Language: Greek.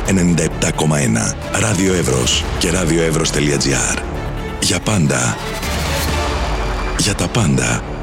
97,1. Ράδιο Εύρος και radioevros.gr. Για πάντα. Για τα πάντα.